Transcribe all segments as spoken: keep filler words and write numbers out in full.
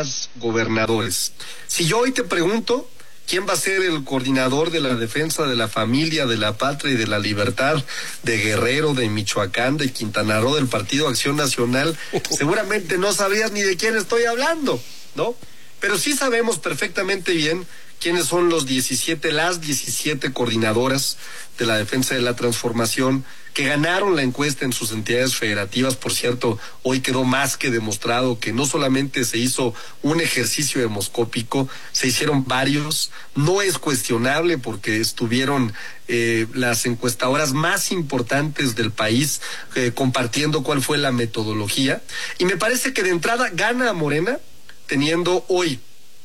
temas gobernadores. Si yo hoy te pregunto quién va a ser el coordinador de la defensa de la familia, de la patria y de la libertad de Guerrero, de Michoacán, de Quintana Roo, del Partido Acción Nacional, seguramente no sabrías ni de quién estoy hablando, ¿no? Pero sí sabemos perfectamente bien quiénes son los diecisiete, las diecisiete coordinadoras de la defensa de la transformación que ganaron la encuesta en sus entidades federativas. Por cierto, hoy quedó más que demostrado que no solamente se hizo un ejercicio demoscópico, se hicieron varios. No es cuestionable porque estuvieron eh, las encuestadoras más importantes del país eh, compartiendo cuál fue la metodología. Y me parece que de entrada gana a Morena, teniendo hoy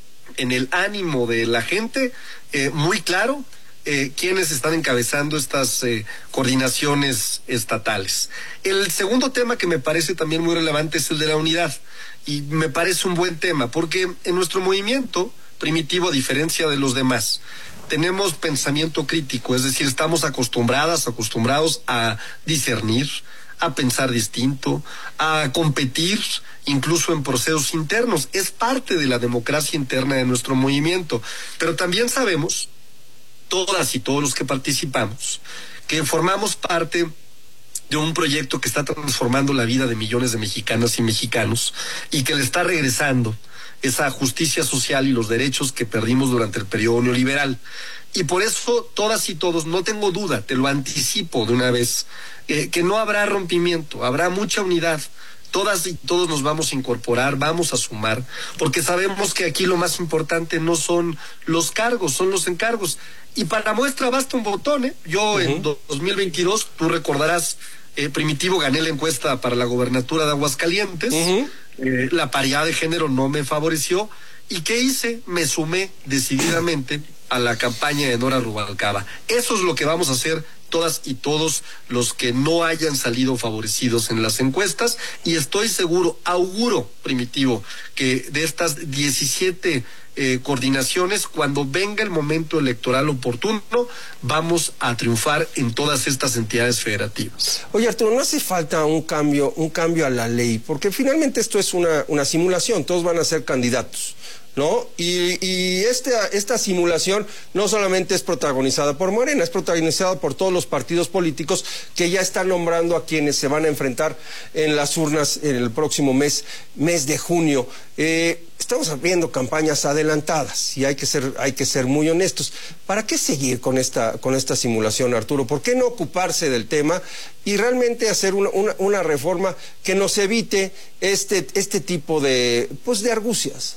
en el ánimo de la gente eh, muy claro Eh, quienes están encabezando estas eh, coordinaciones estatales. El segundo tema que me parece también muy relevante es el de la unidad, y me parece un buen tema, porque en nuestro movimiento primitivo, a diferencia de los demás, tenemos pensamiento crítico, es decir, estamos acostumbradas, acostumbrados a discernir, a pensar distinto, a competir, incluso en procesos internos. Es parte de la democracia interna de nuestro movimiento, pero también sabemos, todas y todos los que participamos, que formamos parte de un proyecto que está transformando la vida de millones de mexicanas y mexicanos y que le está regresando esa justicia social y los derechos que perdimos durante el periodo neoliberal. Y por eso todas y todos, no tengo duda, te lo anticipo de una vez, eh, que no habrá rompimiento, habrá mucha unidad. Todas y todos nos vamos a incorporar, vamos a sumar, porque sabemos que aquí lo más importante no son los cargos, son los encargos. Y para muestra basta un botón, ¿eh? Yo uh-huh. en dos mil veintidós, tú recordarás, eh, Primitivo, gané la encuesta para la gobernatura de Aguascalientes, uh-huh. eh, la paridad de género no me favoreció, ¿y qué hice? Me sumé decididamente a la campaña de Nora Rubalcaba. Eso es lo que vamos a hacer todas y todos los que no hayan salido favorecidos en las encuestas, y estoy seguro, auguro, Primitivo, que de estas diecisiete eh, coordinaciones, cuando venga el momento electoral oportuno, vamos a triunfar en todas estas entidades federativas. Oye, Arturo, ¿no hace falta un cambio, un cambio a la ley? Porque finalmente esto es una, una simulación, todos van a ser candidatos, ¿no? Y, y esta, esta simulación no solamente es protagonizada por Morena, es protagonizada por todos los partidos políticos que ya están nombrando a quienes se van a enfrentar en las urnas en el próximo mes, mes de junio. Eh, estamos viendo campañas adelantadas y hay que ser, hay que ser muy honestos. ¿Para qué seguir con esta, con esta simulación, Arturo? ¿Por qué no ocuparse del tema y realmente hacer una, una, una reforma que nos evite este, este tipo de, pues, de argucias?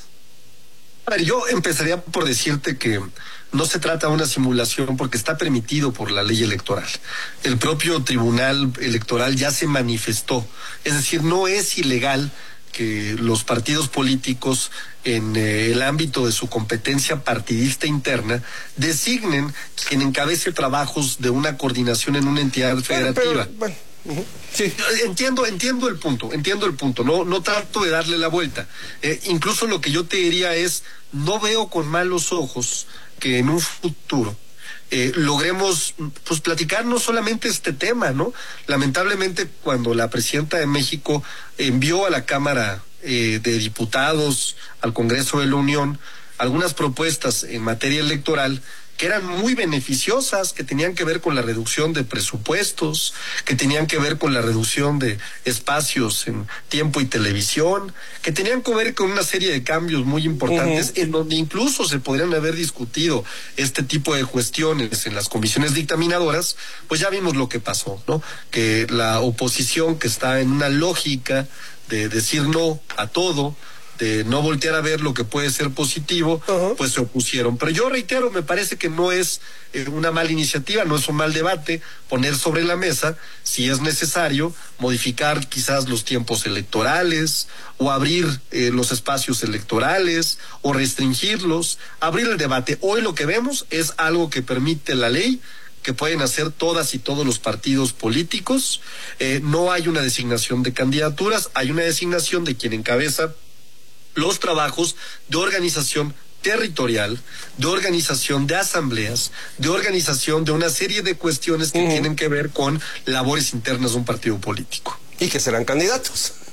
A ver, yo empezaría por decirte que no se trata de una simulación porque está permitido por la ley electoral. El propio Tribunal Electoral ya se manifestó. Es decir, no es ilegal que los partidos políticos en eh, el ámbito de su competencia partidista interna designen quien encabece trabajos de una coordinación en una entidad federativa. Pero, bueno. Uh-huh. Sí. Entiendo, entiendo el punto, entiendo el punto, no, no trato de darle la vuelta. Eh, incluso lo que yo te diría es, no veo con malos ojos que en un futuro eh, logremos, pues, platicar no solamente este tema, ¿no? Lamentablemente, cuando la presidenta de México envió a la Cámara eh, de Diputados, al Congreso de la Unión, algunas propuestas en materia electoral que eran muy beneficiosas, que tenían que ver con la reducción de presupuestos, que tenían que ver con la reducción de espacios en tiempo y televisión, que tenían que ver con una serie de cambios muy importantes, uh-huh. en donde incluso se podrían haber discutido este tipo de cuestiones en las comisiones dictaminadoras. Pues ya vimos lo que pasó, ¿no? Que la oposición, que está en una lógica de decir no a todo, de no voltear a ver lo que puede ser positivo, uh-huh. pues se opusieron. Pero yo reitero, me parece que no es eh, una mala iniciativa, no es un mal debate poner sobre la mesa, si es necesario, modificar quizás los tiempos electorales, o abrir eh, los espacios electorales, o restringirlos, abrir el debate. Hoy lo que vemos es algo que permite la ley, que pueden hacer todas y todos los partidos políticos. Eh, no hay una designación de candidaturas, hay una designación de quien encabeza los trabajos de organización territorial, de organización de asambleas, de organización de una serie de cuestiones que uh-huh. tienen que ver con labores internas de un partido político. Y que serán candidatos.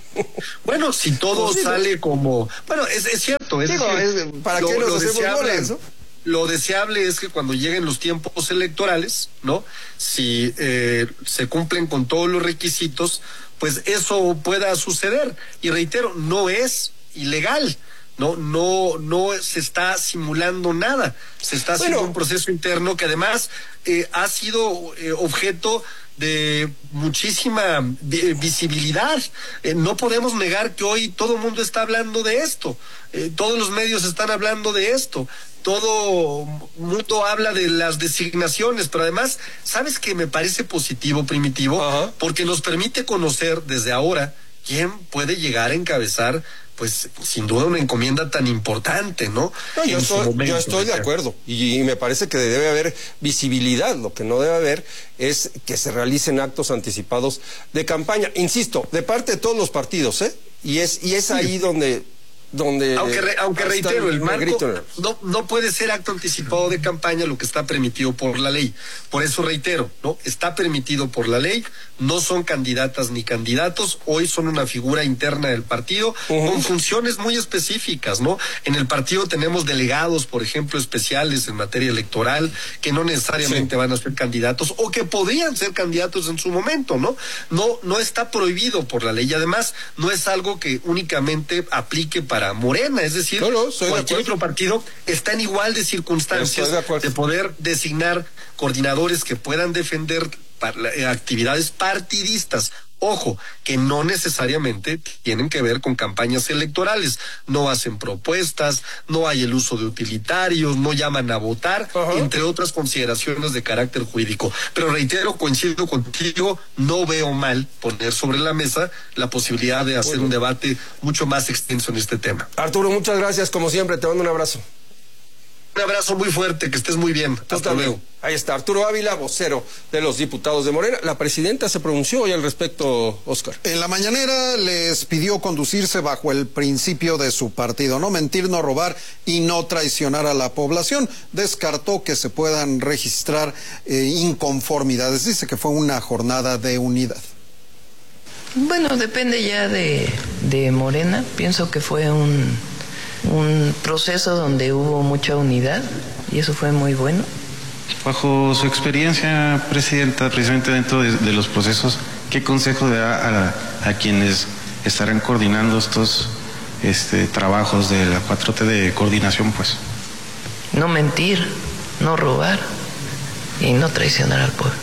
Bueno, si todo sí, sale ¿no? como... Bueno, es, es cierto. Es Digo, decir, es, ¿para lo, qué nos lo hacemos deseable, bolas, ¿no? Lo deseable es que cuando lleguen los tiempos electorales, ¿no? Si eh, se cumplen con todos los requisitos, pues eso pueda suceder. Y reitero, no es ilegal. No, no, no se está simulando nada. Se está haciendo bueno, un proceso interno que además eh, ha sido eh, objeto de muchísima visibilidad. Eh, no podemos negar que hoy todo el mundo está hablando de esto. Eh, todos los medios están hablando de esto. Todo mundo habla de las designaciones, pero además, ¿sabes qué me parece positivo, Primitivo? Uh-huh. Porque nos permite conocer desde ahora quién puede llegar a encabezar, pues, sin duda una encomienda tan importante, ¿no? No, yo, estoy, momento, yo estoy de acuerdo y, y me parece que debe haber visibilidad. Lo que no debe haber es que se realicen actos anticipados de campaña. Insisto, de parte de todos los partidos, ¿eh? Y es, y es sí. ahí donde... donde aunque re, aunque reitero, el marco no no puede ser acto anticipado de campaña lo que está permitido por la ley. Por eso reitero, no está permitido por la ley. No son candidatas ni candidatos. Hoy son una figura interna del partido uh-huh. con funciones muy específicas, ¿no? En el partido tenemos delegados, por ejemplo, especiales en materia electoral que no necesariamente sí. van a ser candidatos o que podrían ser candidatos en su momento, ¿no? No no está prohibido por la ley y además no es algo que únicamente aplique para para Morena, es decir, no, no, cualquier otro partido está en igual de circunstancias de, de poder designar coordinadores que puedan defender para, eh, actividades partidistas. Ojo, que no necesariamente tienen que ver con campañas electorales. No hacen propuestas, no hay el uso de utilitarios, no llaman a votar, uh-huh. entre otras consideraciones de carácter jurídico. Pero reitero, coincido contigo, no veo mal poner sobre la mesa la posibilidad de hacer bueno. un debate mucho más extenso en este tema. Arturo, muchas gracias, como siempre, te mando un abrazo. Un abrazo muy fuerte, que estés muy bien. Tú Hasta también. luego. Ahí está Arturo Ávila, vocero de los diputados de Morena. La presidenta se pronunció hoy al respecto, Oscar. En la mañanera les pidió conducirse bajo el principio de su partido, no mentir, no robar y no traicionar a la población. Descartó que se puedan registrar eh, inconformidades. Dice que fue una jornada de unidad. Bueno, depende ya de, de Morena. Pienso que fue un... un proceso donde hubo mucha unidad y eso fue muy bueno. Bajo su experiencia, Presidenta, precisamente dentro de, de los procesos, ¿qué consejo da a, a quienes estarán coordinando estos este, trabajos de la cuatro T de coordinación, pues? No mentir, no robar y no traicionar al pueblo.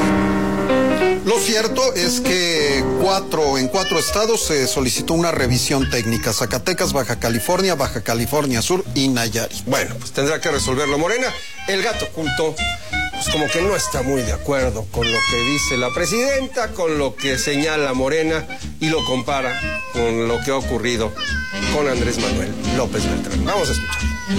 Lo cierto es que cuatro, en cuatro estados se solicitó una revisión técnica: Zacatecas, Baja California, Baja California Sur y Nayarit. Bueno, pues tendrá que resolverlo Morena. El gato oculto, pues como que no está muy de acuerdo con lo que dice la presidenta, con lo que señala Morena y lo compara con lo que ha ocurrido con Andrés Manuel López Beltrán. Vamos a escuchar.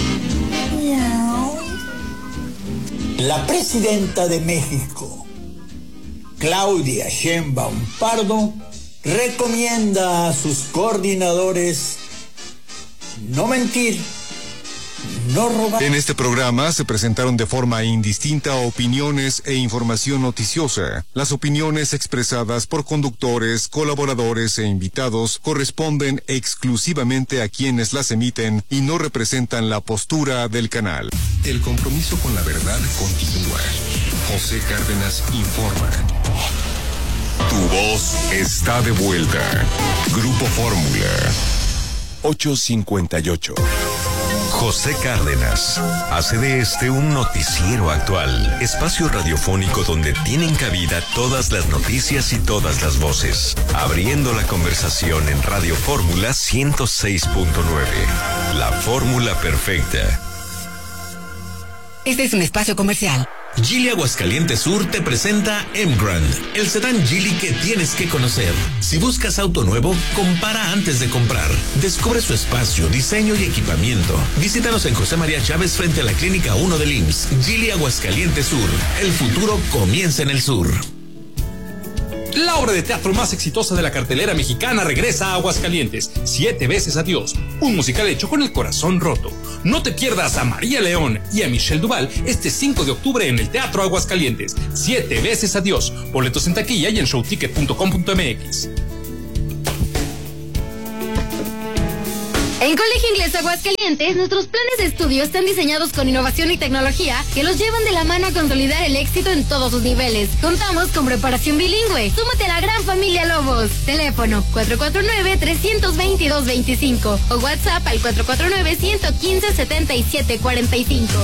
La presidenta de México, Claudia Sheinbaum Pardo, recomienda a sus coordinadores no mentir, no robar. En este programa se presentaron de forma indistinta opiniones e información noticiosa. Las opiniones expresadas por conductores, colaboradores e invitados corresponden exclusivamente a quienes las emiten y no representan la postura del canal. El compromiso con la verdad continúa. José Cárdenas informa. Tu voz está de vuelta. Grupo Fórmula. ocho cincuenta y ocho. José Cárdenas hace de este un noticiero actual, espacio radiofónico donde tienen cabida todas las noticias y todas las voces, abriendo la conversación en Radio Fórmula ciento seis punto nueve. La fórmula perfecta. Este es un espacio comercial. Geely Aguascalientes Sur te presenta M-Grand, el sedán Geely que tienes que conocer. Si buscas auto nuevo, compara antes de comprar. Descubre su espacio, diseño y equipamiento. Visítanos en José María Chávez frente a la Clínica uno del I M S S. Geely Aguascalientes Sur. El futuro comienza en el sur. La obra de teatro más exitosa de la cartelera mexicana regresa a Aguascalientes, Siete veces adiós, un musical hecho con el corazón roto. No te pierdas a María León y a Michelle Duval este cinco de octubre en el Teatro Aguascalientes, Siete veces adiós. Boletos en taquilla y en showticket punto com punto m x. En Colegio Inglés Aguascalientes, nuestros planes de estudio están diseñados con innovación y tecnología que los llevan de la mano a consolidar el éxito en todos sus niveles. Contamos con preparación bilingüe. Súmate a la gran familia Lobos. Teléfono cuatro cuatro nueve, tres dos dos, dos cinco o WhatsApp al cuatro cuatro nueve, uno uno cinco, siete siete cuatro cinco.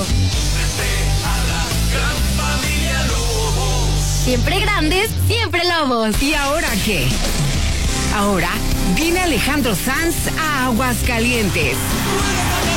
Siempre grandes, siempre Lobos. ¿Y ahora qué? Ahora viene Alejandro Sanz a Aguascalientes.